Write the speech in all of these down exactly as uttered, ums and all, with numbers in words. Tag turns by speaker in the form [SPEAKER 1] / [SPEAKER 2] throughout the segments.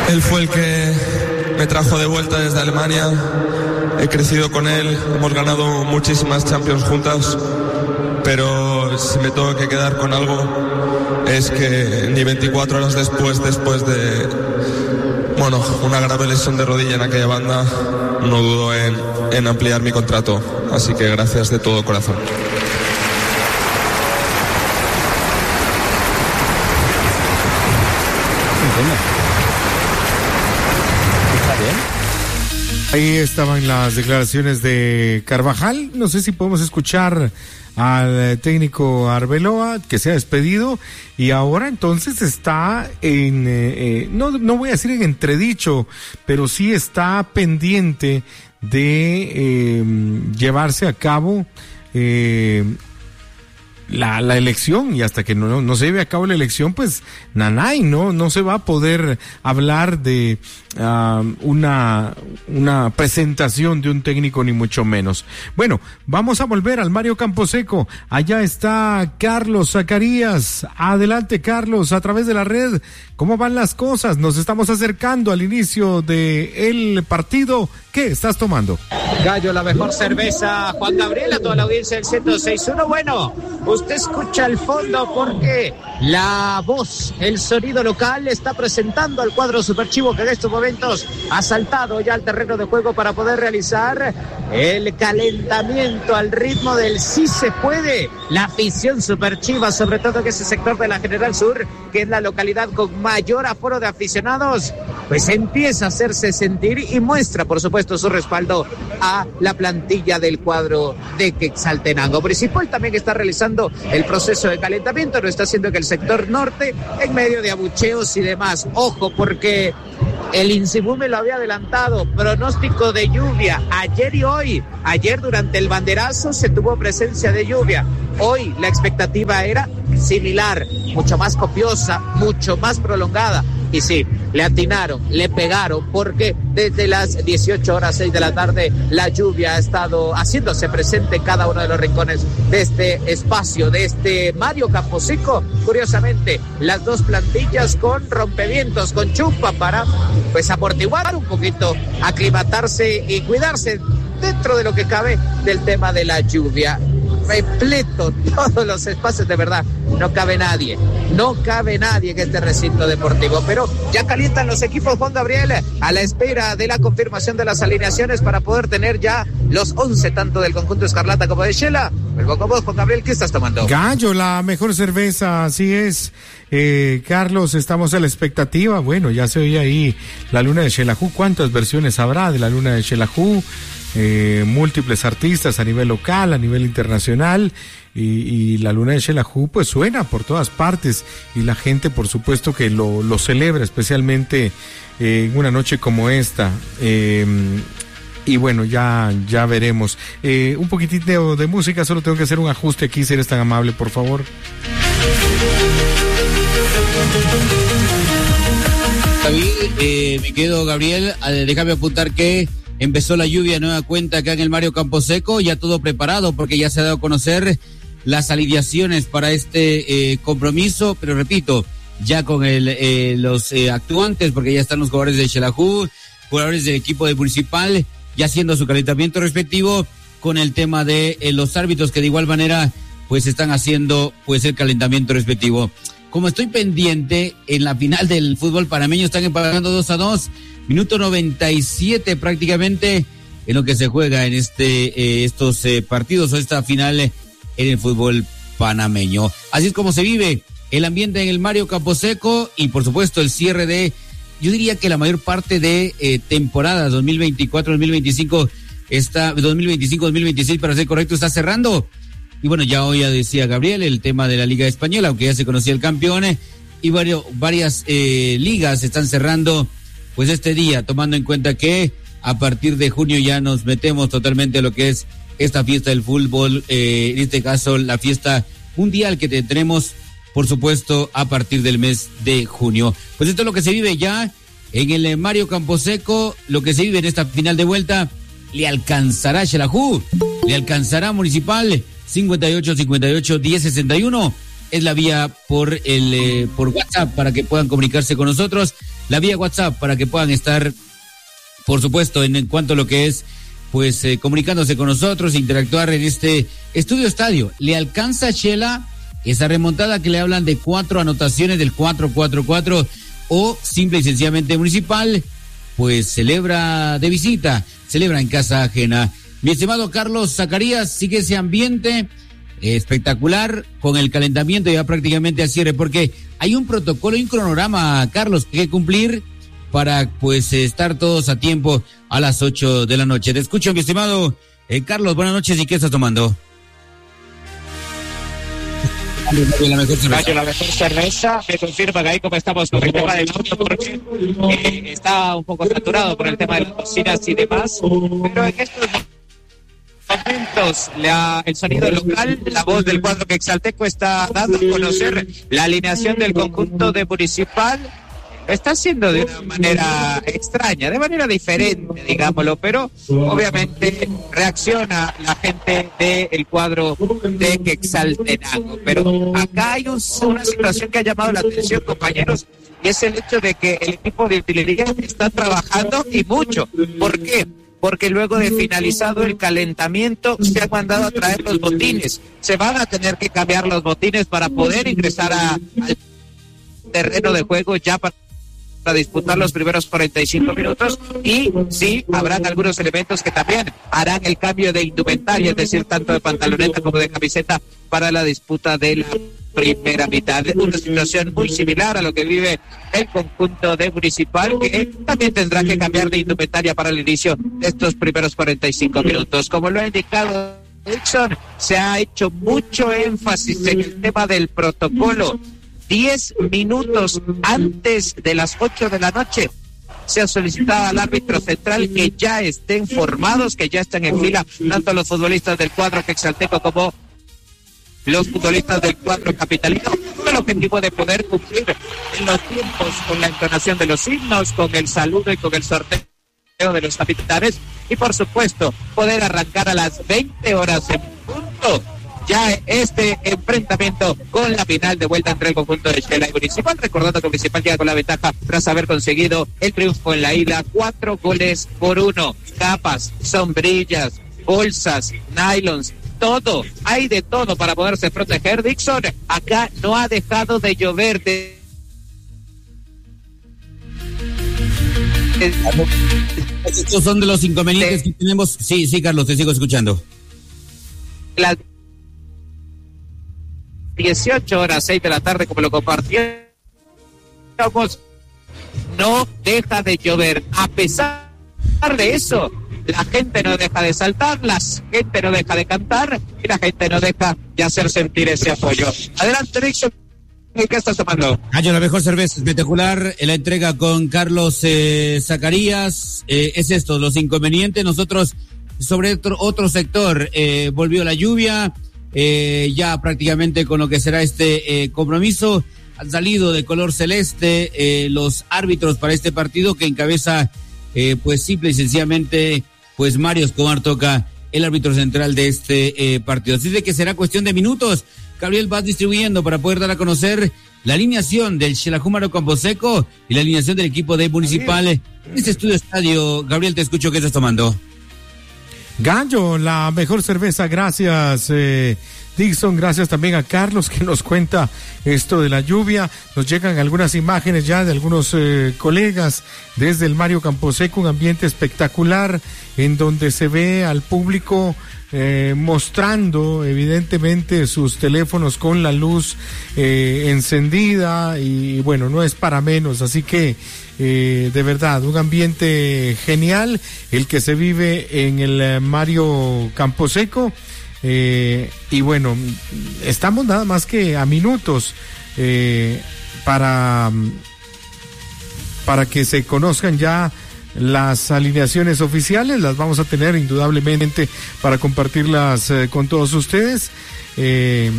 [SPEAKER 1] Él fue el que me trajo de vuelta desde Alemania. He crecido con él, hemos ganado muchísimas Champions juntas, pero si me tengo que quedar con algo es que ni veinticuatro horas después, después de, bueno, una grave lesión de rodilla en aquella banda, no dudo en, en ampliar mi contrato. Así que gracias de todo corazón.
[SPEAKER 2] Ahí estaban las declaraciones de Carvajal. No sé si podemos escuchar al técnico Arbeloa, que se ha despedido y ahora entonces está en, eh, no, no voy a decir en entredicho, pero sí está pendiente de eh, llevarse a cabo eh, La, la elección, y hasta que no, no, no se lleve a cabo la elección, pues nanay, no, no se va a poder hablar de uh, una, una presentación de un técnico, ni mucho menos. Bueno, vamos a volver al Mario Camposeco. Allá está Carlos Zacarías. Adelante, Carlos, a través de la red. ¿Cómo van las cosas? Nos estamos acercando al inicio del partido. ¿Qué estás tomando?
[SPEAKER 3] Gallo, la mejor cerveza. Juan Gabriel, a toda la audiencia del ciento seis punto uno. Bueno, usted escucha al fondo porque la voz, el sonido local está presentando al cuadro Superchivo, que en estos momentos ha saltado ya al terreno de juego para poder realizar el calentamiento al ritmo del sí se puede. La afición Superchiva, sobre todo en ese sector de la General Sur, que es la localidad con mayor aforo de aficionados, pues empieza a hacerse sentir y muestra, por supuesto, su respaldo a la plantilla del cuadro de Quetzaltenango. Principal también está realizando el proceso de calentamiento, lo está haciendo en el sector norte, en medio de abucheos y demás. Ojo, porque el INSIBU me lo había adelantado, pronóstico de lluvia ayer y hoy. Ayer durante el banderazo se tuvo presencia de lluvia. Hoy la expectativa era similar, mucho más copiosa, mucho más prolongada. Y sí, le atinaron, le pegaron, porque desde las dieciocho horas, seis de la tarde, la lluvia ha estado haciéndose presente en cada uno de los rincones de este espacio, de este Mario Camposeco. Curiosamente, las dos plantillas con rompevientos, con chupa para pues amortiguar un poquito, aclimatarse y cuidarse dentro de lo que cabe del tema de la lluvia. Repleto todos los espacios, de verdad, no cabe nadie, no cabe nadie en este recinto deportivo, pero ya calientan los equipos, Juan Gabriel, a la espera de la confirmación de las alineaciones para poder tener ya los once, tanto del conjunto Escarlata como de Shela. Vuelvo con vos, Juan Gabriel, ¿qué estás tomando?
[SPEAKER 2] Gallo, la mejor cerveza, así es. Eh, Carlos, estamos a la expectativa. Bueno, ya se oye ahí la luna de Xelajú. ¿Cuántas versiones habrá de la luna de Xelajú? Eh, múltiples artistas a nivel local, a nivel internacional, y, y la luna de Xelajú pues suena por todas partes, y la gente por supuesto que lo, lo celebra, especialmente eh, en una noche como esta. Eh, y bueno, ya, ya veremos. Eh, un poquitito de música, solo tengo que hacer un ajuste aquí, si eres tan amable, por favor.
[SPEAKER 4] David, eh, me quedo, Gabriel, eh, déjame apuntar que empezó la lluvia de nueva cuenta acá en el Mario Camposeco, ya todo preparado porque ya se ha dado a conocer las alineaciones para este eh, compromiso, pero repito, ya con el eh, los eh, actuantes, porque ya están los jugadores de Xelajú, jugadores del equipo de Municipal, ya haciendo su calentamiento respectivo, con el tema de eh, los árbitros que de igual manera pues están haciendo pues el calentamiento respectivo. Como estoy pendiente, en la final del fútbol panameño están empatando dos a dos, minuto noventa y siete prácticamente en lo que se juega en este eh, estos eh, partidos o esta final en el fútbol panameño. Así es como se vive el ambiente en el Mario Camposeco y por supuesto el cierre de, yo diría que la mayor parte de eh, temporada dos mil veinticuatro dos mil veinticinco está, dos mil veinticinco dos mil veintiséis para ser correcto, está cerrando. Y bueno, ya hoy ya decía Gabriel el tema de la Liga Española, aunque ya se conocía el campeón, eh, y varios, varias eh, ligas están cerrando pues este día, tomando en cuenta que a partir de junio ya nos metemos totalmente a lo que es esta fiesta del fútbol, eh, en este caso la fiesta mundial que tendremos, por supuesto, a partir del mes de junio. Pues esto es lo que se vive ya en el Mario Camposeco, lo que se vive en esta final de vuelta. ¿Le alcanzará Xelajú? ¿Le alcanzará Municipal? cincuenta y ocho cincuenta y ocho diez sesenta y uno es la vía por el eh, por WhatsApp para que puedan comunicarse con nosotros. la vía WhatsApp para que puedan estar, por supuesto, en, en cuanto a lo que es, pues, eh, comunicándose con nosotros, interactuar en este Estudio Estadio. ¿Le alcanza a Shela esa remontada que le hablan de cuatro anotaciones del cuatro cuatro cuatro o simple y sencillamente Municipal, pues celebra de visita, celebra en casa ajena? Mi estimado Carlos Zacarías, sigue ese ambiente eh, espectacular con el calentamiento ya prácticamente al cierre, porque hay un protocolo y un cronograma, Carlos, que hay que cumplir para pues estar todos a tiempo a las ocho de la noche. Te escucho, mi estimado eh, Carlos, buenas noches, ¿y qué estás tomando?
[SPEAKER 3] La mejor cerveza. la mejor cerveza, me confirma que ahí como estamos con el tema del auto, porque eh, está un poco saturado por el tema de las cocinas y demás, pero en estos momentos la, el sonido local, la voz del cuadro Quetzalteco está dando a conocer la alineación del conjunto de Municipal. Lo está haciendo de una manera extraña, de manera diferente, digámoslo, pero obviamente reacciona la gente del cuadro de Quetzaltenango. Pero acá hay un, una situación que ha llamado la atención, compañeros, y es el hecho de que el equipo de utilería está trabajando y mucho. ¿Por qué? Porque luego de finalizado el calentamiento se han mandado a traer los botines. Se van a tener que cambiar los botines para poder ingresar a, al terreno de juego ya para para disputar los primeros cuarenta y cinco minutos, y sí, habrán algunos elementos que también harán el cambio de indumentaria, es decir, tanto de pantaloneta como de camiseta para la disputa de la primera mitad. Una situación muy similar a lo que vive el conjunto de Municipal, que también tendrá que cambiar de indumentaria para el inicio de estos primeros cuarenta y cinco minutos. Como lo ha indicado Dixon, se ha hecho mucho énfasis en el tema del protocolo. Diez minutos antes de las ocho de la noche se ha solicitado al árbitro central que ya estén formados, que ya estén en fila, tanto los futbolistas del cuadro Quetzalteco como los futbolistas del cuadro capitalino, con el objetivo de poder cumplir en los tiempos con la entonación de los himnos, con el saludo y con el sorteo de los capitanes, y por supuesto poder arrancar a las veinte horas en punto ya este enfrentamiento con la final de vuelta entre el conjunto de Shela y Municipal, recordando que Municipal llega con la ventaja tras haber conseguido el triunfo en la ida, cuatro goles por uno, capas, sombrillas, bolsas, nylons, todo, hay de todo para poderse proteger. Dixon, acá no ha dejado de llover de...
[SPEAKER 4] Estos son de los inconvenientes de... que tenemos. Sí, sí, Carlos, te sigo escuchando.
[SPEAKER 3] Las dieciocho horas, seis de la tarde, como lo compartíamos, no deja de llover. A pesar de eso, la gente no deja de saltar, la gente no deja de cantar y la gente no deja de hacer sentir ese apoyo. Adelante, Dixon, ¿qué estás tomando?
[SPEAKER 4] Gallo, la mejor cerveza, espectacular. La entrega con Carlos eh, Zacarías. Eh, es esto, los inconvenientes. Nosotros, sobre otro, otro sector, eh, volvió la lluvia. Eh, ya prácticamente con lo que será este eh, compromiso, han salido de color celeste eh, los árbitros para este partido que encabeza eh, pues simple y sencillamente pues Mario Escobar Toca, el árbitro central de este eh, partido. Así de que será cuestión de minutos. Gabriel va distribuyendo para poder dar a conocer la alineación del Xelajú Camposeco y la alineación del equipo de Municipal en este Estudio Estadio. Gabriel, te escucho, ¿qué estás tomando?
[SPEAKER 2] Gallo, la mejor cerveza, gracias eh, Dixon, gracias también a Carlos que nos cuenta esto de la lluvia. Nos llegan algunas imágenes ya de algunos eh, colegas desde el Mario Camposeco, un ambiente espectacular en donde se ve al público eh, mostrando evidentemente sus teléfonos con la luz eh, encendida y bueno, no es para menos, así que Eh, de verdad, un ambiente genial el que se vive en el Mario Camposeco eh, y bueno, estamos nada más que a minutos eh, para para que se conozcan ya las alineaciones oficiales. Las vamos a tener indudablemente para compartirlas eh, con todos ustedes eh,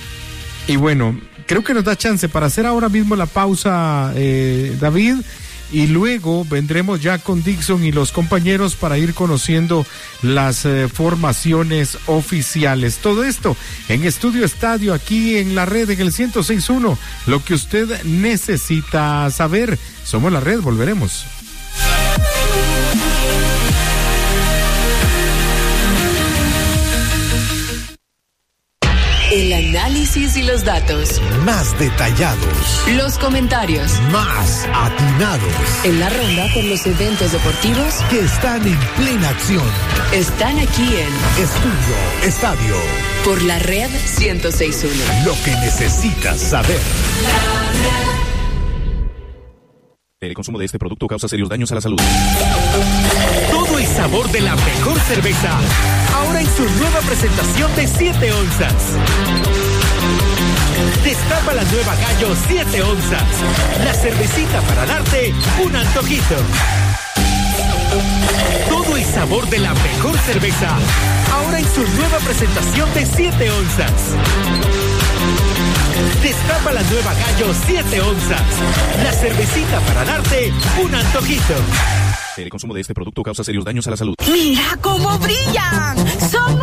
[SPEAKER 2] y bueno, creo que nos da chance para hacer ahora mismo la pausa, eh, David, y luego vendremos ya con Dixon y los compañeros para ir conociendo las eh, formaciones oficiales. Todo esto en Estudio Estadio, aquí en la red, en el ciento seis punto uno. Lo que usted necesita saber. Somos la red, volveremos.
[SPEAKER 5] El análisis y los datos.
[SPEAKER 6] Más detallados.
[SPEAKER 5] Los comentarios.
[SPEAKER 6] Más atinados.
[SPEAKER 5] En la ronda por los eventos deportivos
[SPEAKER 6] que están en plena acción.
[SPEAKER 5] Están aquí en
[SPEAKER 6] Estudio Estadio.
[SPEAKER 5] Por la red ciento seis punto uno.
[SPEAKER 6] Lo que necesitas saber.
[SPEAKER 7] El consumo de este producto causa serios daños a la salud.
[SPEAKER 8] Todo el sabor de la mejor cerveza, ahora en su nueva presentación de siete onzas. Destapa la nueva Gallo siete onzas, la cervecita para darte un antojito. Todo el sabor de la mejor cerveza, ahora en su nueva presentación de siete onzas. Destapa la nueva Gallo siete onzas, la cervecita para darte un antojito.
[SPEAKER 7] El consumo de este producto causa serios daños a la salud.
[SPEAKER 9] ¡Mira cómo brillan! ¡Son